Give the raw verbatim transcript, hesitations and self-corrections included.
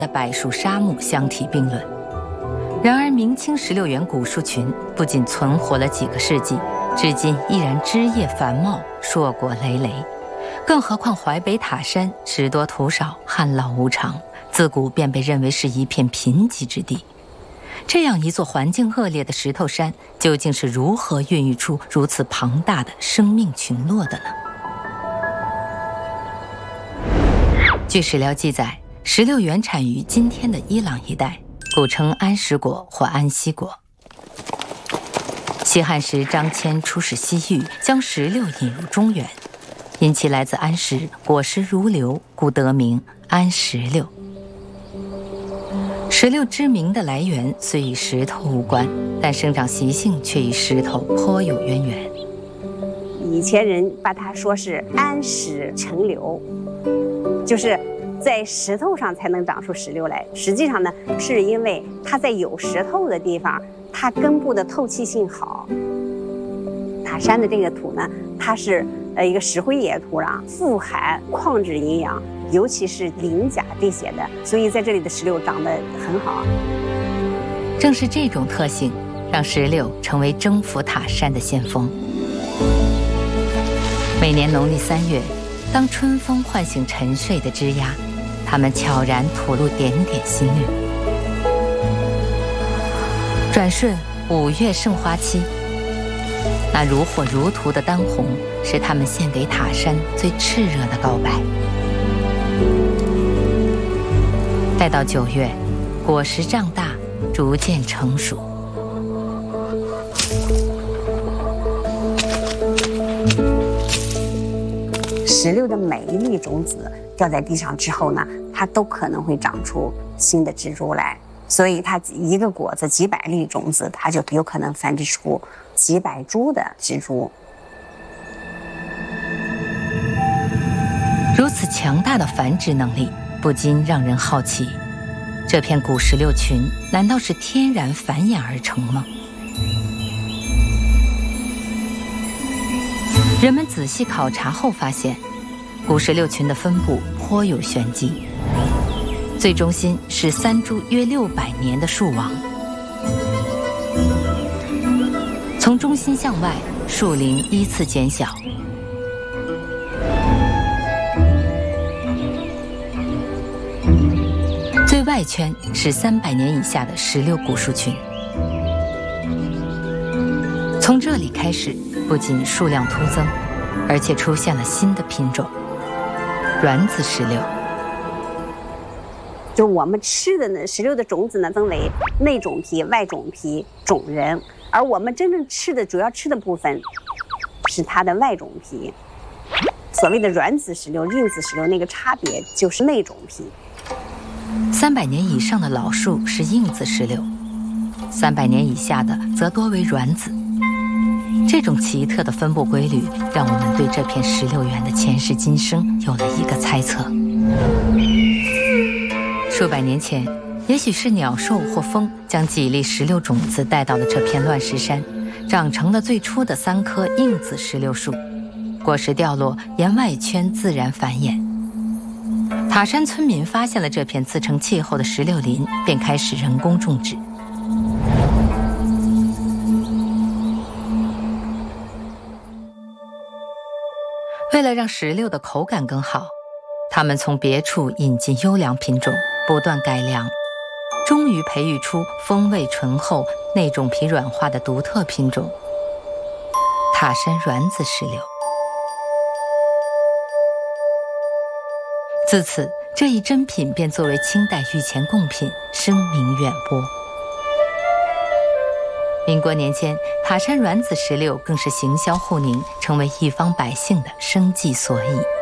的柏树沙木相提并论。然而明清石榴园古树群不仅存活了几个世纪，至今依然枝叶繁茂，硕果累累。更何况淮北塔山石多土少，旱涝无常，自古便被认为是一片贫瘠之地。这样一座环境恶劣的石头山，究竟是如何孕育出如此庞大的生命群落的呢？据史料记载，石榴原产于今天的伊朗一带，古称安石国或安息国。西汉时，张骞出使西域，将石榴引入中原，因其来自安石，果实如流，故得名安石榴。石榴之名的来源虽与石头无关，但生长习性却与石头颇有渊源。 以前人把它说是安石成榴，就是在石头上才能长出石榴来。实际上呢，是因为它在有石头的地方，它根部的透气性好。塔山的这个土呢，它是呃一个石灰岩土壤，富含矿质营养，尤其是磷钾这些的，所以在这里的石榴长得很好。 正是这种特性，让石榴成为征服塔山的先锋。每年农历三月，当春风唤醒沉睡的枝桠，它们悄然吐露点点新绿。转瞬五月盛花期，那如火如荼的丹红，是他们献给塔山最炽热的告白。待到九月，果实胀大，逐渐成熟。 石榴的每一粒种子掉在地上之后呢，它都可能会长出新的植株来。所以它一个果子几百粒种子，它就有可能繁殖出几百株的植株。 如此强大的繁殖能力，不禁让人好奇，这片古石榴群难道是天然繁衍而成吗？人们仔细考察后发现，古石榴群的分布颇有玄机。最中心是三株约六百年的树王，从中心向外，树龄依次减小。最外圈是三百年以下的石榴古树群。从这里开始，不仅数量突增，而且出现了新的品种——软籽石榴。 就我们吃的呢，石榴的种子呢分为内种皮、外种皮、种仁，而我们真正吃的主要吃的部分是它的外种皮。所谓的软籽石榴、硬籽石榴，那个差别就是内种皮。 三百年以上的老树是硬籽石榴，三百年以下的则多为软籽。这种奇特的分布规律，让我们对这片石榴园的前世今生有了一个猜测。数百年前，也许是鸟兽或风将几粒石榴种子带到了这片乱石山，长成了最初的三棵硬籽石榴树，果实掉落，沿外圈自然繁衍。塔山村民发现了这片自成气候的石榴林，便开始人工种植。为了让石榴的口感更好，他们从别处引进优良品种，不断改良，终于培育出风味醇厚、内种皮软化的独特品种——塔山软籽石榴。自此，这一珍品便作为清代御前贡品，声名远播。民国年间，塔山软籽石榴更是行销护宁，成为一方百姓的生计所依。